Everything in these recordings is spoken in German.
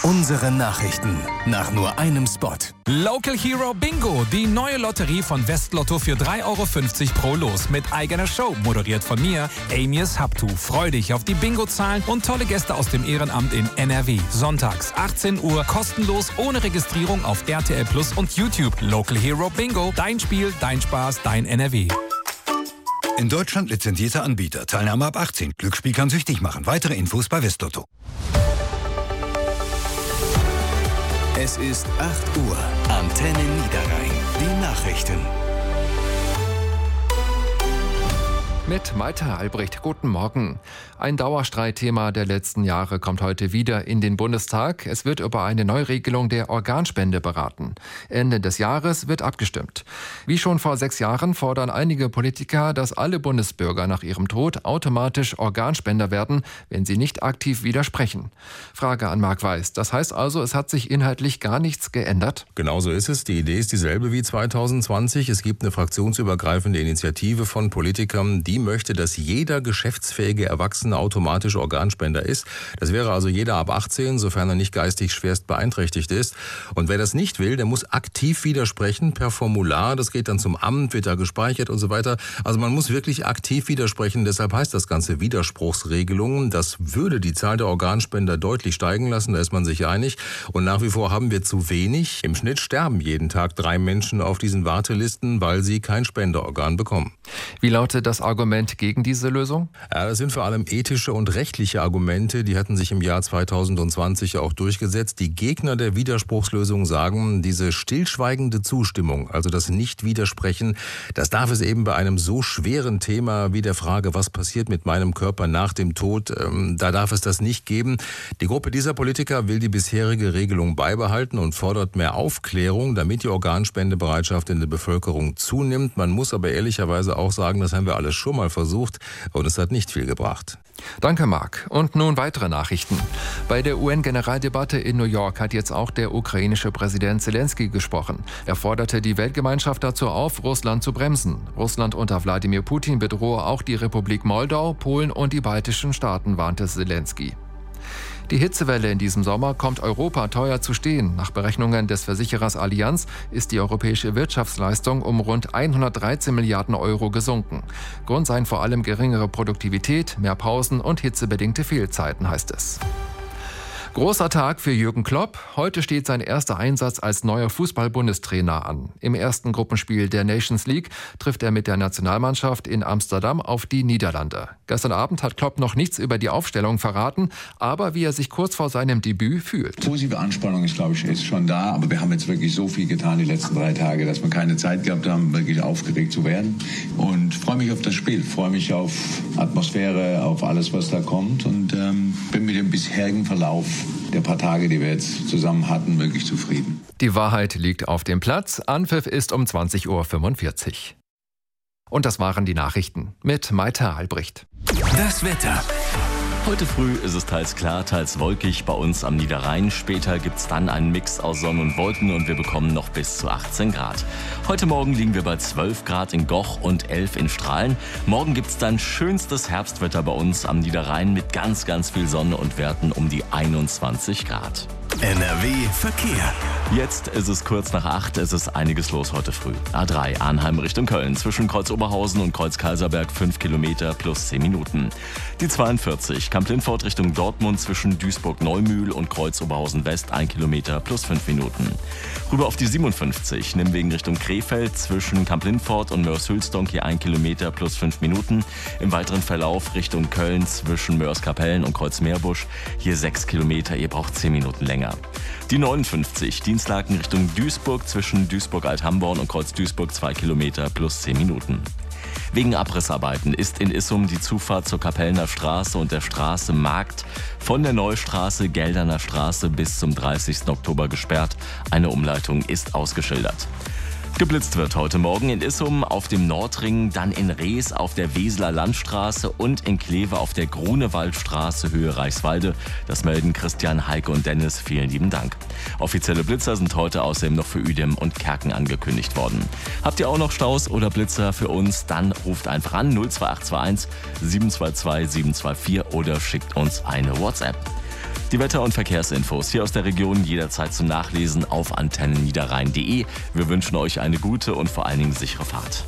Unsere Nachrichten nach nur einem Spot. Local Hero Bingo, die neue Lotterie von Westlotto für 3,50 € pro Los mit eigener Show, moderiert von mir, Amias Habtu. Freu dich auf die Bingo-Zahlen und tolle Gäste aus dem Ehrenamt in NRW. Sonntags 18 Uhr, kostenlos, ohne Registrierung auf RTL Plus und YouTube. Local Hero Bingo, dein Spiel, dein Spaß, dein NRW. In Deutschland lizenzierter Anbieter. Teilnahme ab 18. Glücksspiel kann süchtig machen. Weitere Infos bei Westlotto. Es ist 8 Uhr. Antenne Niederrhein. Die Nachrichten. Mit Malte Albrecht, guten Morgen. Ein Dauerstreitthema der letzten Jahre kommt heute wieder in den Bundestag. Es wird über eine Neuregelung der Organspende beraten. Ende des Jahres wird abgestimmt. Wie schon vor 6 Jahren fordern einige Politiker, dass alle Bundesbürger nach ihrem Tod automatisch Organspender werden, wenn sie nicht aktiv widersprechen. Frage an Marc Weiß. Das heißt also, es hat sich inhaltlich gar nichts geändert? Genau so ist es. Die Idee ist dieselbe wie 2020. Es gibt eine fraktionsübergreifende Initiative von Politikern, die möchte, dass jeder geschäftsfähige Erwachsene automatisch Organspender ist. Das wäre also jeder ab 18, sofern er nicht geistig schwerst beeinträchtigt ist. Und wer das nicht will, der muss aktiv widersprechen per Formular. Das geht dann zum Amt, wird da gespeichert und so weiter. Also man muss wirklich aktiv widersprechen. Deshalb heißt das Ganze Widerspruchsregelungen. Das würde die Zahl der Organspender deutlich steigen lassen. Da ist man sich einig. Und nach wie vor haben wir zu wenig. Im Schnitt sterben jeden Tag 3 Menschen auf diesen Wartelisten, weil sie kein Spenderorgan bekommen. Wie lautet das Argument gegen diese Lösung? Ja, das sind vor allem ethische und rechtliche Argumente. Die hatten sich im Jahr 2020 auch durchgesetzt. Die Gegner der Widerspruchslösung sagen, diese stillschweigende Zustimmung, also das Nicht-Widersprechen, das darf es eben bei einem so schweren Thema wie der Frage, was passiert mit meinem Körper nach dem Tod, da darf es das nicht geben. Die Gruppe dieser Politiker will die bisherige Regelung beibehalten und fordert mehr Aufklärung, damit die Organspendebereitschaft in der Bevölkerung zunimmt. Man muss aber ehrlicherweise auch sagen, das haben wir alles schon mal versucht und es hat nicht viel gebracht. Danke, Marc. Und nun weitere Nachrichten. Bei der UN-Generaldebatte in New York hat jetzt auch der ukrainische Präsident Zelensky gesprochen. Er forderte die Weltgemeinschaft dazu auf, Russland zu bremsen. Russland unter Wladimir Putin bedrohe auch die Republik Moldau, Polen und die baltischen Staaten, warnte Zelensky. Die Hitzewelle in diesem Sommer kommt Europa teuer zu stehen. Nach Berechnungen des Versicherers Allianz ist die europäische Wirtschaftsleistung um rund 113 Milliarden € gesunken. Grund seien vor allem geringere Produktivität, mehr Pausen und hitzebedingte Fehlzeiten, heißt es. Großer Tag für Jürgen Klopp. Heute steht sein erster Einsatz als neuer Fußball-Bundestrainer an. Im ersten Gruppenspiel der Nations League trifft er mit der Nationalmannschaft in Amsterdam auf die Niederlande. Gestern Abend hat Klopp noch nichts über die Aufstellung verraten, aber wie er sich kurz vor seinem Debüt fühlt. Positive Anspannung ist, glaube ich, ist schon da, aber wir haben jetzt wirklich so viel getan die letzten 3 Tage, dass wir keine Zeit gehabt haben, wirklich aufgeregt zu werden. Und freue mich auf das Spiel, freue mich auf Atmosphäre, auf alles, was da kommt und bin mit dem bisherigen Verlauf der paar Tage, die wir jetzt zusammen hatten, wirklich zufrieden. Die Wahrheit liegt auf dem Platz. Anpfiff ist um 20:45 Uhr. Und das waren die Nachrichten mit Malte Albrecht. Das Wetter. Heute früh ist es teils klar, teils wolkig bei uns am Niederrhein. Später gibt's dann einen Mix aus Sonne und Wolken und wir bekommen noch bis zu 18 Grad. Heute Morgen liegen wir bei 12 Grad in Goch und 11 in Strahlen. Morgen gibt's dann schönstes Herbstwetter bei uns am Niederrhein mit ganz, ganz viel Sonne und Werten um die 21 Grad. NRW Verkehr. Jetzt ist es kurz nach 8, es ist einiges los heute früh. A3 Arnheim Richtung Köln, zwischen Kreuz Oberhausen und Kreuz Kaiserberg 5 Kilometer plus 10 Minuten. Die 42 Kamp-Lintfort Richtung Dortmund, zwischen Duisburg-Neumühl und Kreuz Oberhausen West 1 Kilometer plus 5 Minuten. Rüber auf die 57 Nimwegen Richtung Krefeld, zwischen Kamp-Lintfort und Mörs-Hülsdonk 1 Kilometer plus 5 Minuten. Im weiteren Verlauf Richtung Köln, zwischen Mörs-Kapellen und Kreuz Meerbusch hier 6 Kilometer, ihr braucht 10 Minuten länger. Die 59 Dienstlaken Richtung Duisburg, zwischen Duisburg-Alt-Hamborn und Kreuz Duisburg 2 Kilometer plus 10 Minuten. Wegen Abrissarbeiten ist in Issum die Zufahrt zur Kapellner Straße und der Straße Markt von der Neustraße Gelderner Straße bis zum 30. Oktober gesperrt. Eine Umleitung ist ausgeschildert. Geblitzt wird heute Morgen in Issum auf dem Nordring, dann in Rees auf der Weseler Landstraße und in Kleve auf der Grunewaldstraße Höhe Reichswalde. Das melden Christian, Heike und Dennis. Vielen lieben Dank. Offizielle Blitzer sind heute außerdem noch für Uedem und Kerken angekündigt worden. Habt ihr auch noch Staus oder Blitzer für uns? Dann ruft einfach an 02821 722 724 oder schickt uns eine WhatsApp. Die Wetter- und Verkehrsinfos hier aus der Region jederzeit zum Nachlesen auf antennenniederrhein.de. Wir wünschen euch eine gute und vor allen Dingen sichere Fahrt.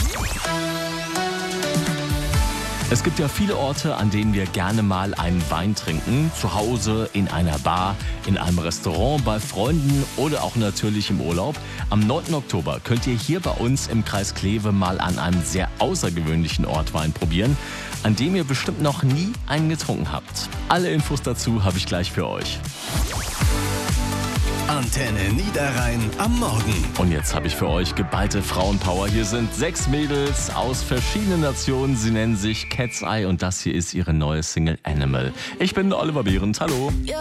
Es gibt ja viele Orte, an denen wir gerne mal einen Wein trinken. Zu Hause, in einer Bar, in einem Restaurant, bei Freunden oder auch natürlich im Urlaub. Am 9. Oktober könnt ihr hier bei uns im Kreis Kleve mal an einem sehr außergewöhnlichen Ort Wein probieren, an dem ihr bestimmt noch nie einen getrunken habt. Alle Infos dazu habe ich gleich für euch. Antenne Niederrhein am Morgen. Und jetzt habe ich für euch geballte Frauenpower. Hier sind 6 Mädels aus verschiedenen Nationen. Sie nennen sich Cat's Eye und das hier ist ihre neue Single Animal. Ich bin Oliver Behrendt. Hallo.